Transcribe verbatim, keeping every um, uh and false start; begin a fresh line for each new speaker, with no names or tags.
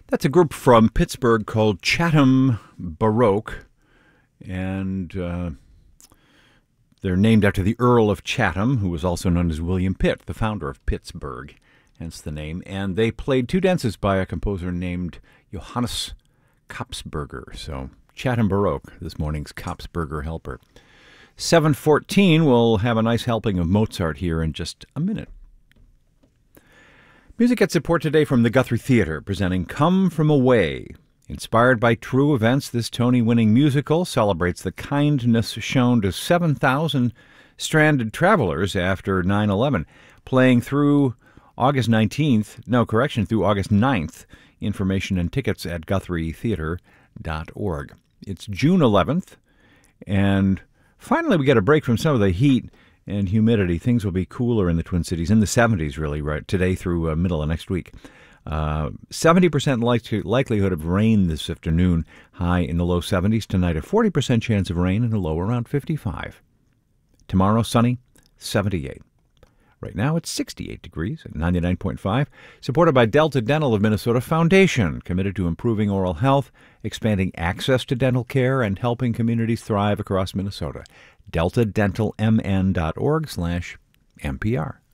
That's a group from Pittsburgh called Chatham Baroque, and uh, they're named after the Earl of Chatham, who was also known as William Pitt, the founder of Pittsburgh, hence the name. And they played two dances by a composer named Johannes Kopsberger. So Chatham Baroque, this morning's Kopsberger helper. seven fourteen, we'll have a nice helping of Mozart here in just a minute. Music gets support today from the Guthrie Theatre, presenting Come From Away. Inspired by true events, this Tony-winning musical celebrates the kindness shown to seven thousand stranded travelers after nine eleven, playing through August nineteenth, no, correction, through August ninth. Information and tickets at guthrie theatre dot org. It's June eleventh, and finally we get a break from some of the heat and humidity. Things will be cooler in the Twin Cities, in the seventies really, right today through uh, middle of next week. Uh, seventy percent like- likelihood of rain this afternoon, high in the low seventies. Tonight, a forty percent chance of rain and a low around fifty-five. Tomorrow, sunny, seventy-eight. Right now, it's sixty-eight degrees at ninety-nine point five. Supported by Delta Dental of Minnesota Foundation, committed to improving oral health, expanding access to dental care, and helping communities thrive across Minnesota. delta dental m n dot org slash M P R.